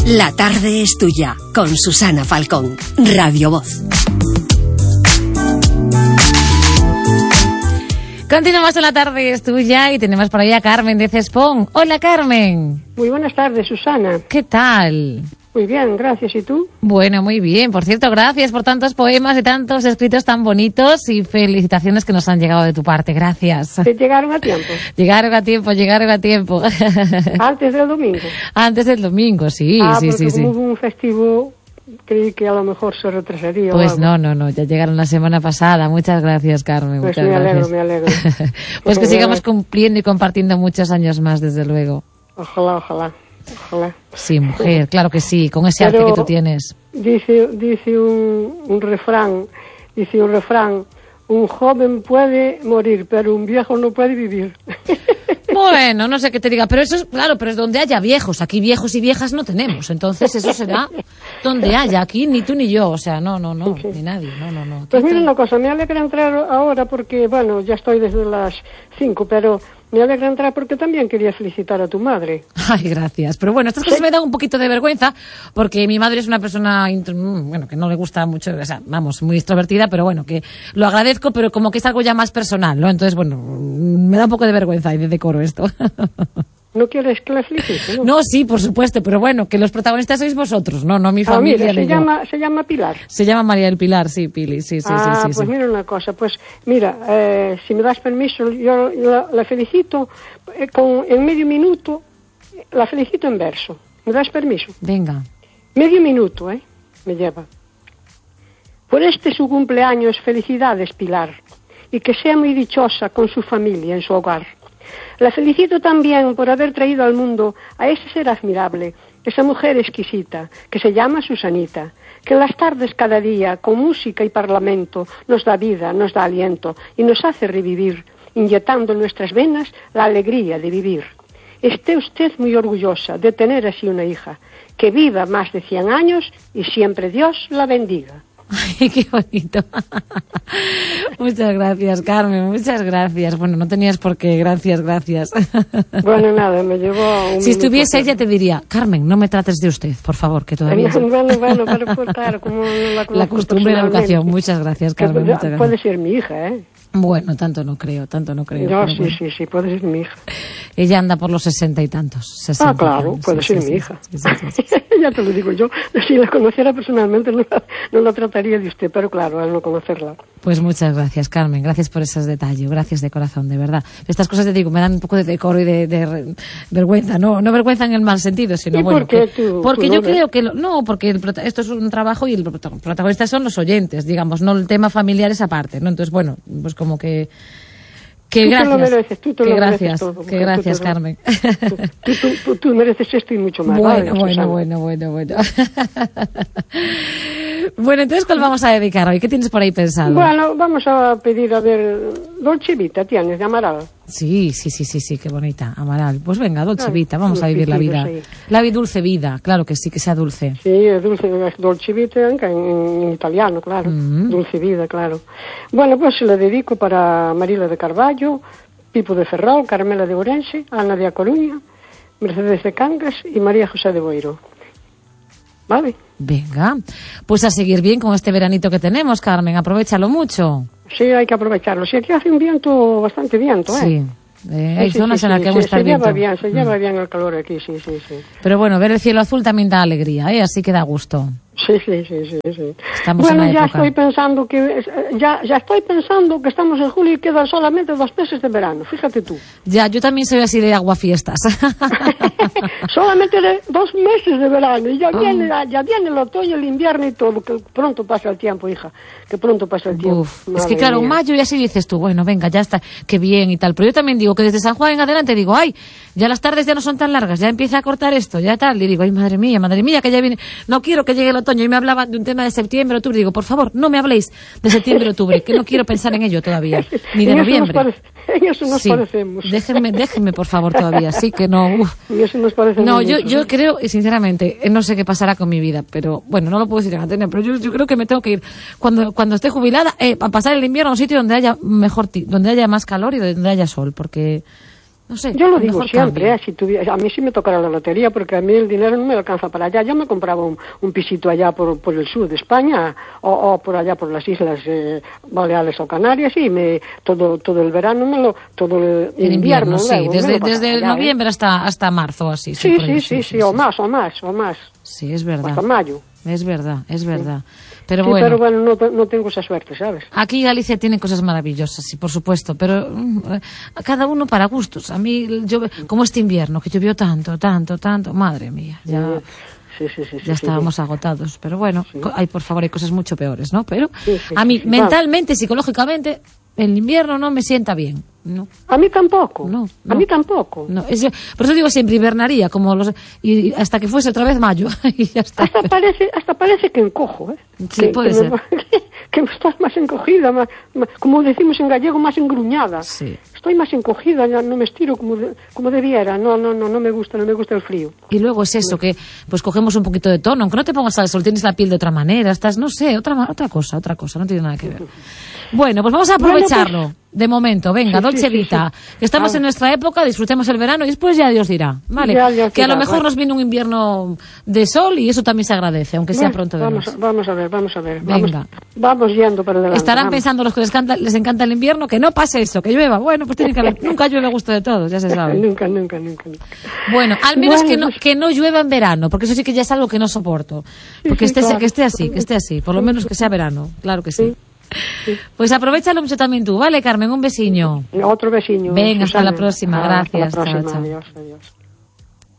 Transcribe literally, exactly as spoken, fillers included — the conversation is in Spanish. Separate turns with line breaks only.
La tarde es tuya, con Susana Falcón, Radio Voz.
Continuamos en La tarde es tuya y tenemos por ahí a Carmen de Cespón. Hola, Carmen.
Muy buenas tardes, Susana.
¿Qué tal?
Muy bien, gracias. ¿Y tú?
Bueno, muy bien. Por cierto, gracias por tantos poemas y tantos escritos tan bonitos y felicitaciones que nos han llegado de tu parte. Gracias.
¿Te llegaron a tiempo?
Llegaron a tiempo, llegaron a tiempo.
¿Antes del domingo?
Antes del domingo, sí,
ah,
sí, sí.
Como
sí.
hubo un festivo, creí que a lo mejor se retrasaría.
Pues no, no, no, ya llegaron la semana pasada. Muchas gracias, Carmen.
Pues
muchas
me alegro,
gracias.
me alegro.
Pues que sigamos cumpliendo y compartiendo muchos años más, desde luego.
Ojalá, ojalá. Ojalá.
Sí, mujer, claro que sí, con ese
Pero
arte que tú tienes.
Dice, dice un, un refrán, dice un refrán, un joven puede morir, pero un viejo no puede vivir.
Bueno, no sé qué te diga, pero eso es, claro, pero es donde haya viejos. Aquí viejos y viejas no tenemos, entonces eso será donde haya. Aquí ni tú ni yo, o sea, no, no, no, okay. Ni nadie, no, no, no.
Pues mira una cosa, me alegra entrar ahora porque, bueno, ya estoy desde las cinco, pero me alegra entrar porque también quería felicitar a tu madre.
Ay, gracias. Pero bueno, estas cosas ¿Sí? me dan un poquito de vergüenza porque mi madre es una persona, bueno, que no le gusta mucho, o sea, vamos, muy extrovertida, pero bueno, que lo agradezco, pero como que es algo ya más personal, ¿no? Entonces, bueno, me da un poco de vergüenza y de decoro esto.
¿No quieres que la felicite? No?
no, sí, por supuesto, pero bueno, que los protagonistas sois vosotros, no, no mi familia.
Ah, mira, se llama, se llama Pilar.
Se llama María del Pilar, sí, Pili, sí, sí,
ah,
sí, sí.
pues
sí.
mira una cosa, pues mira, eh, si me das permiso, yo la, la felicito eh, con, en medio minuto, la felicito en verso. ¿Me das permiso?
Venga.
Medio minuto, ¿eh? Me lleva. Por este su cumpleaños, felicidades, Pilar, y que sea muy dichosa con su familia en su hogar. La felicito también por haber traído al mundo a ese ser admirable, esa mujer exquisita, que se llama Susanita, que en las tardes cada día, con música y parlamento, nos da vida, nos da aliento y nos hace revivir, inyectando en nuestras venas la alegría de vivir. Esté usted muy orgullosa de tener así una hija, que viva más de cien años y siempre Dios la bendiga.
Ay, qué bonito. Muchas gracias, Carmen, muchas gracias. Bueno, no tenías por qué, gracias, gracias.
Bueno, nada, me llevó un
Si estuviese ella te diría, Carmen, no me trates de usted, por favor, que todavía...
Bueno, bueno, pero pues, claro, como la,
la costumbre y la educación. Muchas gracias, Carmen.
Que,
muchas gracias.
Puede ser mi hija, ¿eh?
Bueno, tanto no creo, tanto no creo.
No, sí,
bueno.
sí, sí, puede ser mi hija.
Ella anda por los sesenta y tantos. sesenta
ah, claro,
años.
puede
sí,
ser
sí,
mi
sí,
hija.
Sí, sí, sí, sí.
Ya te lo digo yo. Si la conociera personalmente no la, no la trataría de usted, pero claro, al no conocerla.
Pues muchas gracias, Carmen. Gracias por esos detalles. Gracias de corazón, de verdad. Estas cosas, te digo, me dan un poco de decoro y de, de, de vergüenza. No no vergüenza en el mal sentido, sino
¿Y
bueno.
por qué
que,
tú,
porque
tú
yo
no
creo que... Lo, no, porque el, esto es un trabajo y el protagonista son los oyentes, digamos, no el tema familiar esa parte, ¿no? Entonces, bueno, pues como que... Que
tú
gracias,
te lo mereces, tú te
que
lo
gracias,
mereces todo,
que gracias,
tú
Carmen.
Tú, tú, tú, tú mereces esto y mucho más.
Bueno,
¿vale?
bueno, bueno, bueno, bueno. Bueno, entonces, ¿cuál vamos a dedicar hoy? ¿Qué tienes por ahí pensado?
Bueno, vamos a pedir, a ver, Dolce Vita, tienes, de Amaral.
Sí, sí, sí, sí, sí, qué bonita, Amaral. Pues venga, Dolce
Ay,
Vita, vamos a vivir la vida.
Sí.
La dulce vida, claro que sí, que sea dulce.
Sí, es dulce, es Dolce Vita en, en italiano, claro. Mm-hmm. Dulce vida, claro. Bueno, pues se la dedico para Marila de Carballo, Pipo de Ferrol, Carmela de Ourense, Ana de A Coruña, Mercedes de Cangas y María José de Boiro. ¿Vale?
Venga, pues a seguir bien con este veranito que tenemos, Carmen, aprovéchalo mucho.
Sí, hay que aprovecharlo. Sí, aquí hace un viento, bastante viento, ¿eh?
Sí. Eh, hay
sí,
zonas
sí,
en las
sí,
que aún está el viento.
Se lleva bien, se
mm.
lleva bien el calor aquí, sí, sí, sí.
Pero bueno, ver el cielo azul también da alegría, ¿eh? Así que da gusto.
Sí, sí, sí, sí, sí.
Estamos
bueno,
en
ya
época.
estoy pensando que ya ya estoy pensando que estamos en julio y quedan solamente dos meses de verano. Fíjate tú.
Ya, yo también soy así de aguafiestas.
Solamente de dos meses de verano y ya oh. viene ya viene el otoño, el invierno y todo. Que pronto pasa el tiempo, hija. Que pronto pasa el tiempo.
Uf, es que claro,
mía.
mayo y así dices tú, bueno, venga, ya está, qué bien y tal. Pero yo también digo que desde San Juan en adelante digo, ay, ya las tardes ya no son tan largas, ya empieza a cortar esto, ya tal. Y digo, ay, madre mía, madre mía, que ya viene. No quiero que llegue el otoño. Y me hablaban de un tema de septiembre, octubre. Digo, por favor, no me habléis de septiembre, octubre, que no quiero pensar en ello todavía. Ni de
en
noviembre.
Eso parece, en eso nos
sí,
parecemos.
Déjenme, déjenme, por favor, todavía. Sí, que no. Uf.
En eso nos parecemos
no, yo,
mucho,
yo
¿sí?
creo, y sinceramente, no sé qué pasará con mi vida, pero bueno, no lo puedo decir en antena, pero yo, yo creo que me tengo que ir cuando, cuando esté jubilada, eh, a pasar el invierno a un sitio donde haya mejor, donde haya más calor y donde haya sol, porque No sé,
yo lo digo siempre,
cambio.
¿eh? Si tuviera, a mí sí me tocara la lotería, porque a mí el dinero no me alcanza para allá. Yo me compraba un, un pisito allá por, por el sur de España, o, o por allá por las islas eh, Baleares o Canarias, y me todo todo el verano, me lo, todo el,
el invierno,
invierno,
sí,
luego,
desde, desde
allá,
noviembre
¿eh?
hasta, hasta marzo, así.
Sí,
sí,
sí,
sí,
sí, sí, o más, o más, o más.
Sí, es verdad.
Hasta mayo.
Es verdad, es verdad. Pero
Sí,
bueno.
pero bueno, no, no tengo esa suerte, ¿sabes?
Aquí Galicia tiene cosas maravillosas, sí, por supuesto, pero mm, a cada uno para gustos. A mí, yo, como este invierno, que llovió tanto, tanto, tanto, madre mía, ya,
sí, sí, sí, sí,
ya
sí,
estábamos
sí.
agotados. Pero bueno,
Sí.
hay, por favor, hay cosas mucho peores, ¿no? Pero
Sí, sí,
a mí,
sí, sí.
mentalmente, psicológicamente, el invierno no me sienta bien, ¿no?
A mí tampoco.
No,
A
no.
mí tampoco.
No, es, por eso digo siempre hibernaría, como los, y hasta que fuese otra vez mayo, y ya está.
Hasta parece, hasta parece que encojo, ¿eh?
Sí,
que,
puede
que
ser.
Me, que estás más encogida, más, más, como decimos en gallego, más engruñada.
Sí.
Estoy más encogida, ya no me estiro como, de, como debiera. No, no, no, no me gusta, no me gusta el frío.
Y luego es eso, que pues cogemos un poquito de tono, aunque no te pongas al sol, tienes la piel de otra manera, estás, no sé, otra ma- otra cosa, otra cosa, no tiene nada que ver. Bueno, pues vamos a aprovecharlo,
Bueno,
de momento, venga,
Sí,
Dolce
sí, sí,
Vita,
sí.
que estamos
Ah.
en nuestra época, disfrutemos el verano y después ya Dios dirá, ¿vale?
Ya Dios
que a lo
dirá,
mejor
vale.
nos viene un invierno de sol y eso también se agradece, aunque sea
Bueno,
pronto de
vamos,
noche.
vamos a ver, vamos a ver.
Venga.
Vamos, vamos yendo para adelante.
Estarán
vamos.
pensando los que les encanta, les encanta el invierno que no pase eso, que llueva. Bueno, pues tiene que haber, nunca llueve a gusto de todos, ya se sabe.
Nunca, nunca, nunca, nunca.
Bueno, al menos
Bueno,
que no
pues-
que no llueva en verano, porque eso sí que ya es algo que no soporto. Porque
sí,
esté,
claro.
que esté así, que esté así, por lo menos que sea verano, claro que sí.
Sí, sí.
Pues aprovechalo mucho también tú, ¿vale, Carmen? Un besiño.
Otro vecino.
Venga, hasta
Susana.
la próxima,
Ah,
gracias,
Hasta la
chao,
próxima,
chao.
adiós, adiós.